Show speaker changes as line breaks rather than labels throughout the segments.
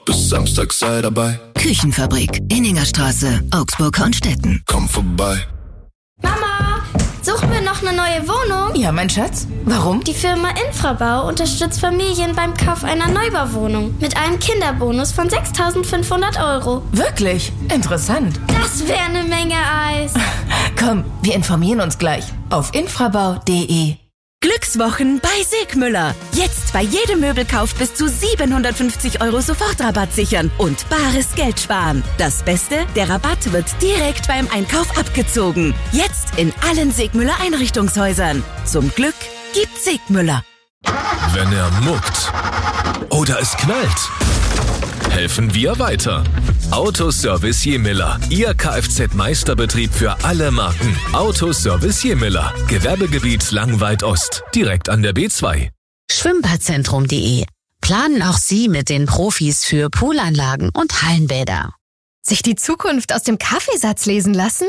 Bis Samstag sei dabei.
Küchenfabrik, Inningerstraße, Augsburg-Hornstetten.
Komm vorbei.
Mama, suchen wir noch eine neue Wohnung?
Ja, mein Schatz. Warum?
Die Firma Infrabau unterstützt Familien beim Kauf einer Neubauwohnung mit einem Kinderbonus von 6.500 €.
Wirklich? Interessant.
Das wäre eine Menge Eis.
Komm, wir informieren uns gleich auf infrabau.de.
Glückswochen bei Segmüller. Jetzt bei jedem Möbelkauf bis zu 750 € Sofortrabatt sichern und bares Geld sparen. Das Beste, der Rabatt wird direkt beim Einkauf abgezogen. Jetzt in allen Segmüller Einrichtungshäusern. Zum Glück gibt Segmüller.
Wenn er muckt oder es knallt, helfen wir weiter. Autoservice Jemiller, Ihr Kfz-Meisterbetrieb für alle Marken. Autoservice Jemiller, Gewerbegebiet Langweid Ost, direkt an der B2.
Schwimmbadzentrum.de. Planen auch Sie mit den Profis für Poolanlagen und Hallenbäder.
Sich die Zukunft aus dem Kaffeesatz lesen lassen?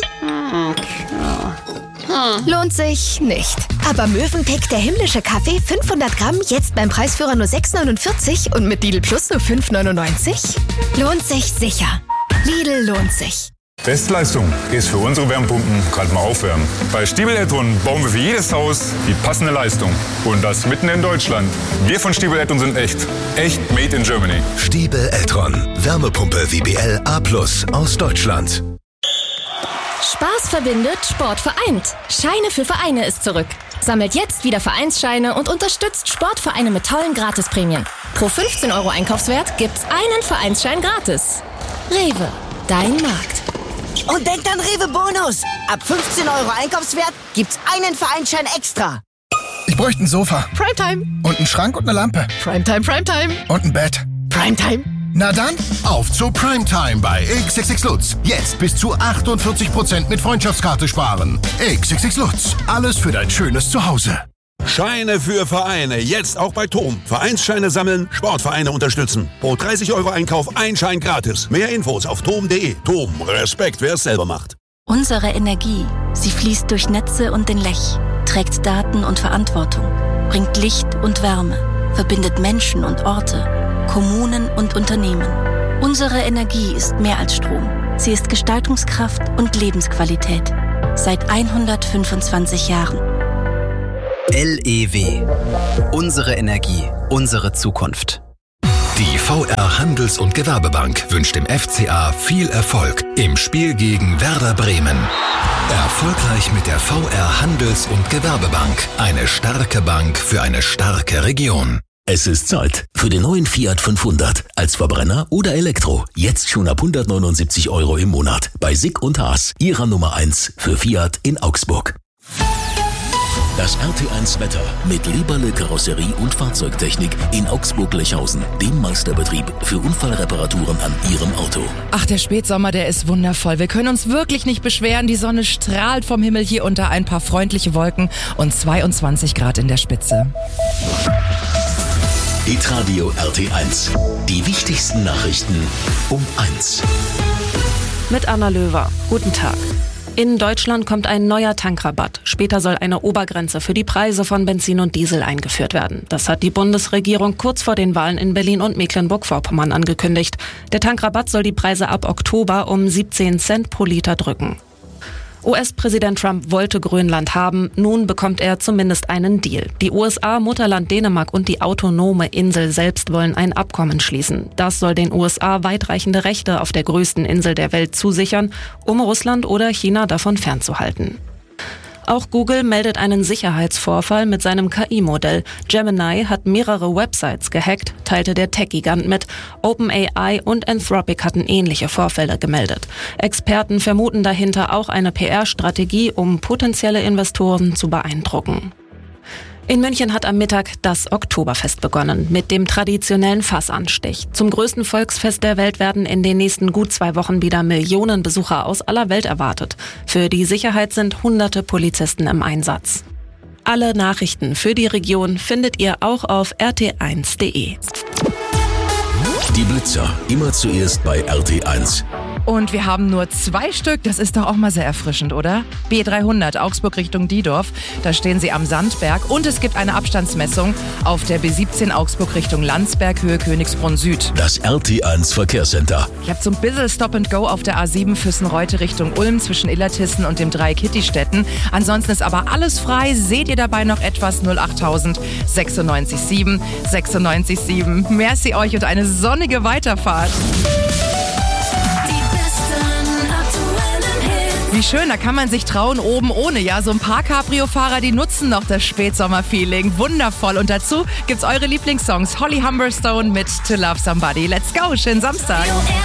Lohnt sich nicht. Aber Mövenpick, der himmlische Kaffee, 500 Gramm, jetzt beim Preisführer nur 6,49 und mit Lidl Plus nur 5,99? Lohnt sich sicher. Lidl lohnt sich.
Bestleistung ist für unsere Wärmepumpen gerade mal aufwärmen. Bei Stiebel Eltron bauen wir für jedes Haus die passende Leistung. Und das mitten in Deutschland. Wir von Stiebel Eltron sind echt. Echt made in Germany.
Stiebel Eltron, Wärmepumpe WBL A+ aus Deutschland.
Spaß verbindet, Sport vereint. Scheine für Vereine ist zurück. Sammelt jetzt wieder Vereinsscheine und unterstützt Sportvereine mit tollen Gratisprämien. Pro 15 € Einkaufswert gibt's einen Vereinsschein gratis. Rewe, dein Markt.
Und denkt an Rewe Bonus. Ab 15 € Einkaufswert gibt's einen Vereinsschein extra.
Ich bräuchte ein Sofa.
Primetime.
Und einen Schrank und eine Lampe.
Primetime, Primetime.
Und ein Bett.
Primetime.
Na dann, auf zu Primetime bei XXX Lutz. Jetzt bis zu 48% mit Freundschaftskarte sparen. XXX Lutz. Alles für dein schönes Zuhause.
Scheine für Vereine. Jetzt auch bei TOM. Vereinsscheine sammeln, Sportvereine unterstützen. Pro 30 € Einkauf ein Schein gratis. Mehr Infos auf tom.de. TOM. Respekt, wer es selber macht.
Unsere Energie, sie fließt durch Netze und den Lech, trägt Daten und Verantwortung, bringt Licht und Wärme, verbindet Menschen und Orte, Kommunen und Unternehmen. Unsere Energie ist mehr als Strom. Sie ist Gestaltungskraft und Lebensqualität. Seit 125 Jahren.
LEW. Unsere Energie, unsere Zukunft.
Die VR Handels- und Gewerbebank wünscht dem FCA viel Erfolg im Spiel gegen Werder Bremen. Erfolgreich mit der VR Handels- und Gewerbebank. Eine starke Bank für eine starke Region.
Es ist Zeit für den neuen Fiat 500 als Verbrenner oder Elektro. Jetzt schon ab 179 € im Monat bei Sick und Haas, Ihrer Nummer 1 für Fiat in Augsburg. Das RT1 Wetter mit Lieberle Karosserie und Fahrzeugtechnik in Augsburg-Lechhausen, dem Meisterbetrieb für Unfallreparaturen an Ihrem Auto.
Ach, der Spätsommer, der ist wundervoll. Wir können uns wirklich nicht beschweren. Die Sonne strahlt vom Himmel hier unter ein paar freundliche Wolken und 22 Grad in der Spitze.
Hitradio RT1. Die wichtigsten Nachrichten um 1.
Mit Anna Löwer. Guten Tag. In Deutschland kommt ein neuer Tankrabatt. Später soll eine Obergrenze für die Preise von Benzin und Diesel eingeführt werden. Das hat die Bundesregierung kurz vor den Wahlen in Berlin und Mecklenburg-Vorpommern angekündigt. Der Tankrabatt soll die Preise ab Oktober um 17 Cent pro Liter drücken. US-Präsident Trump wollte Grönland haben, nun bekommt er zumindest einen Deal. Die USA, Mutterland Dänemark und die autonome Insel selbst wollen ein Abkommen schließen. Das soll den USA weitreichende Rechte auf der größten Insel der Welt zusichern, um Russland oder China davon fernzuhalten. Auch Google meldet einen Sicherheitsvorfall mit seinem KI-Modell. Gemini hat mehrere Websites gehackt, teilte der Tech-Gigant mit. OpenAI und Anthropic hatten ähnliche Vorfälle gemeldet. Experten vermuten dahinter auch eine PR-Strategie, um potenzielle Investoren zu beeindrucken. In München hat am Mittag das Oktoberfest begonnen mit dem traditionellen Fassanstich. Zum größten Volksfest der Welt werden in den nächsten gut 2 Wochen wieder Millionen Besucher aus aller Welt erwartet. Für die Sicherheit sind hunderte Polizisten im Einsatz. Alle Nachrichten für die Region findet ihr auch auf rt1.de.
Die Blitzer, immer zuerst bei RT1.
Und wir haben nur 2 Stück, das ist doch auch mal sehr erfrischend, oder? B300, Augsburg Richtung Diedorf, da stehen sie am Sandberg. Und es gibt eine Abstandsmessung auf der B17 Augsburg Richtung Landsberg, Höhe Königsbrunn Süd.
Das RT1 Verkehrscenter.
Ich habe so ein bisschen Stop and Go auf der A7 Füssen-Reute Richtung Ulm zwischen Illertissen und dem Dreieck Hittistetten. Ansonsten ist aber alles frei. Seht ihr dabei noch etwas? 08000 96 7. Merci euch und eine sonnige Weiterfahrt. Wie schön, da kann man sich trauen, oben ohne, ja. So ein paar Cabrio-Fahrer, die nutzen noch das Spätsommer-Feeling. Wundervoll. Und dazu gibt's eure Lieblingssongs. Holly Humberstone mit To Love Somebody. Let's go, schönen Samstag.